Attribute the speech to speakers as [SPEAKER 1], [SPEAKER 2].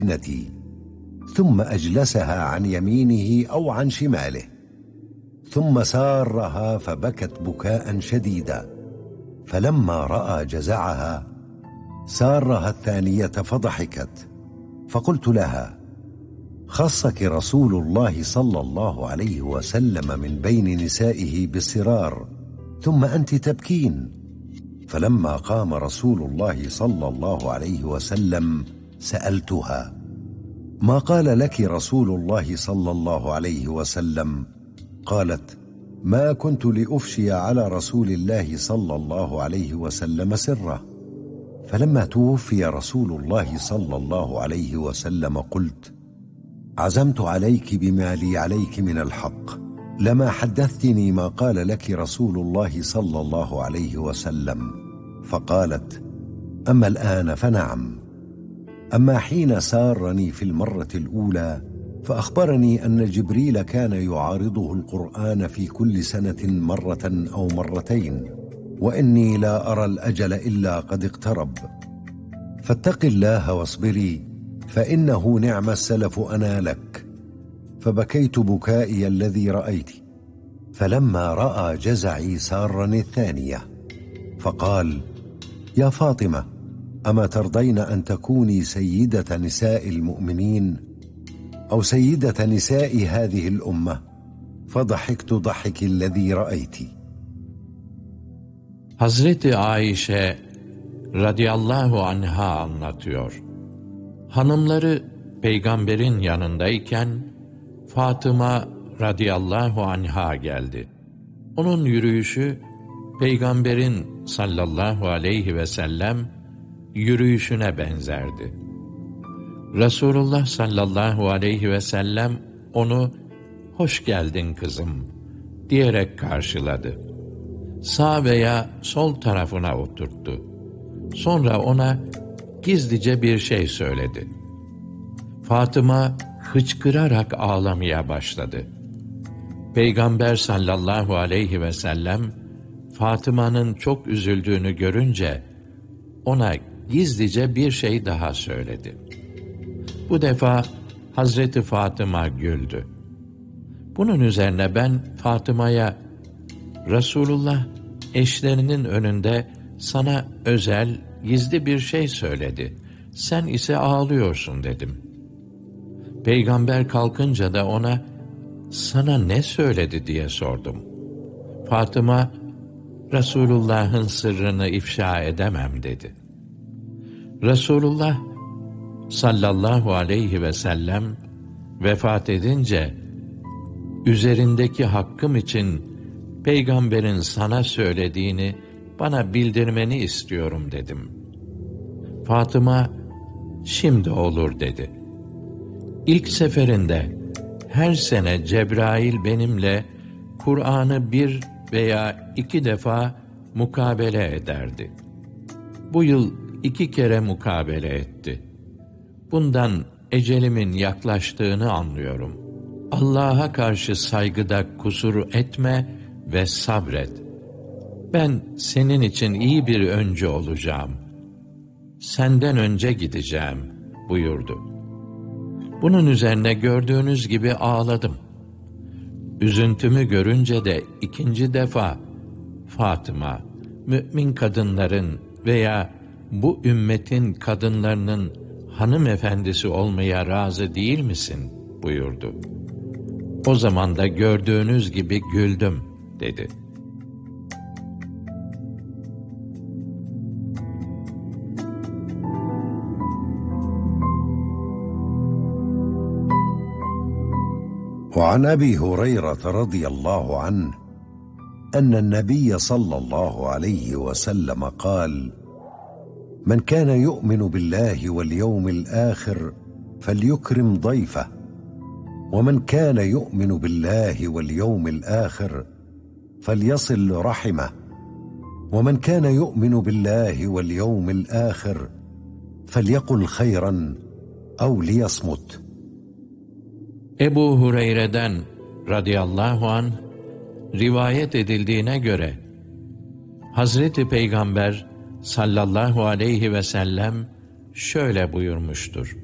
[SPEAKER 1] ابنتي، ثم أجلسها عن يمينه أو عن شماله، ثم سارها فبكت بكاء شديدا، فلما رأى جزعها سارها الثانية فضحكت، فقلت لها: خصك رسول الله صلى الله عليه وسلم من بين نسائه بالسرار، ثم أنت تبكين. فلما قام رسول الله صلى الله عليه وسلم سألتها: ما قال لك رسول الله صلى الله عليه وسلم؟ قالت: ما كنت لأفشي على رسول الله صلى الله عليه وسلم سره. فلما توفي رسول الله صلى الله عليه وسلم قلت: عزمت عليك بما لي عليك من الحق، لما حدثتني ما قال لك رسول الله صلى الله عليه وسلم. فقالت: أما الآن فنعم، أما حين سارني في المرة الأولى فأخبرني أن جبريل كان يعارضه القرآن في كل سنة مرة أو مرتين، وإني لا أرى الأجل إلا قد اقترب، فاتق الله واصبري، فإنه نعم السلف أنا لك. فبكيت بكائي الذي رأيت. فلما رأى جزعي سارني الثانية، فقال: يا فاطمة، أما ترضين أن تكوني سيدة نساء المؤمنين أو سيدة نساء هذه الأمة؟ فضحكت ضحك الذي رأيت.
[SPEAKER 2] Hazreti Ayşe radıyallahu anha anlatıyor. Hanımları peygamberin yanındayken Fatıma radıyallahu anha geldi. Onun yürüyüşü peygamberin sallallahu aleyhi ve sellem yürüyüşüne benzerdi. Resulullah sallallahu aleyhi ve sellem onu "Hoş geldin kızım" diyerek karşıladı. Sağ veya sol tarafına oturttu. Sonra ona gizlice bir şey söyledi. Fatıma hıçkırarak ağlamaya başladı. Peygamber sallallahu aleyhi ve sellem Fatıma'nın çok üzüldüğünü görünce ona gizlice bir şey daha söyledi. Bu defa Hazreti Fatıma güldü. Bunun üzerine ben Fatıma'ya, Resulullah eşlerinin önünde sana özel, gizli bir şey söyledi, sen ise ağlıyorsun dedim. Peygamber kalkınca da ona, sana ne söyledi diye sordum. Fatıma, Resulullah'ın sırrını ifşa edemem dedi. Resulullah sallallahu aleyhi ve sellem vefat edince, üzerindeki hakkım için peygamberin sana söylediğini bana bildirmeni istiyorum dedim. Fatıma, şimdi olur dedi. İlk seferinde her sene Cebrail benimle Kur'an'ı 1 veya 2 defa mukabele ederdi. Bu yıl 2 kere mukabele etti. Bundan ecelimin yaklaştığını anlıyorum. Allah'a karşı saygıda kusur etme ve sabret. Ben senin için iyi bir öncü olacağım. Senden önce gideceğim buyurdu. Bunun üzerine gördüğünüz gibi ağladım. Üzüntümü görünce de 2. defa, Fatıma, mümin kadınların veya bu ümmetin kadınlarının hanımefendisi olmaya razı değil misin buyurdu. O zaman da gördüğünüz gibi güldüm dedi.
[SPEAKER 1] وعن أبي هريرة رضي الله عنه أن النبي صلى الله عليه وسلم قال: من كان يؤمن بالله واليوم الآخر فليكرم ضيفه، ومن كان يؤمن بالله واليوم الآخر فليصل رحمه، ومن كان يؤمن بالله واليوم الآخر فليقل خيرا أو ليصمت.
[SPEAKER 2] Ebu Hureyre'den radıyallahu anh rivayet edildiğine göre Hazreti Peygamber sallallahu aleyhi ve sellem şöyle buyurmuştur: